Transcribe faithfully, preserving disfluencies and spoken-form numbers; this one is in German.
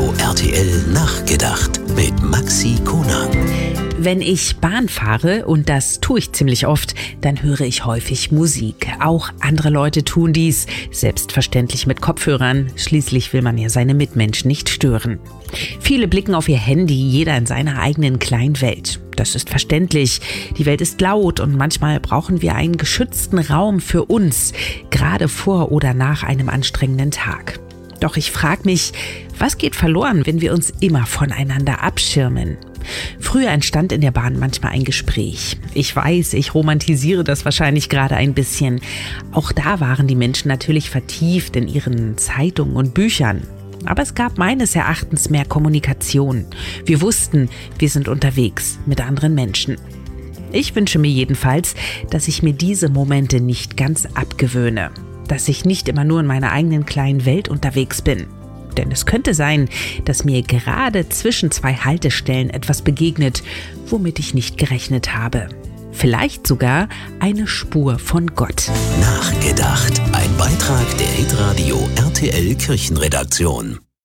Hitradio R T L Nachgedacht mit Maxi Konang. Wenn ich Bahn fahre, und das tue ich ziemlich oft, dann höre ich häufig Musik. Auch andere Leute tun dies, selbstverständlich mit Kopfhörern. Schließlich will man ja seine Mitmenschen nicht stören. Viele blicken auf ihr Handy, jeder in seiner eigenen kleinen Welt. Das ist verständlich. Die Welt ist laut und manchmal brauchen wir einen geschützten Raum für uns, gerade vor oder nach einem anstrengenden Tag. Doch ich frage mich, was geht verloren, wenn wir uns immer voneinander abschirmen? Früher entstand in der Bahn manchmal ein Gespräch. Ich weiß, ich romantisiere das wahrscheinlich gerade ein bisschen. Auch da waren die Menschen natürlich vertieft in ihren Zeitungen und Büchern. Aber es gab meines Erachtens mehr Kommunikation. Wir wussten, wir sind unterwegs mit anderen Menschen. Ich wünsche mir jedenfalls, dass ich mir diese Momente nicht ganz abgewöhne. Dass ich nicht immer nur in meiner eigenen kleinen Welt unterwegs bin. Denn es könnte sein, dass mir gerade zwischen zwei Haltestellen etwas begegnet, womit ich nicht gerechnet habe. Vielleicht sogar eine Spur von Gott. Nachgedacht. Ein Beitrag der Hitradio R T L Kirchenredaktion.